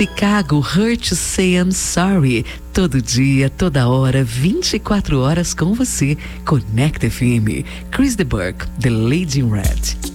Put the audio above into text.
Chicago, Hurt to Say I'm Sorry. Todo dia, toda hora, 24 horas com você. Connect FM. Chris de Burgh, The Lady in Red.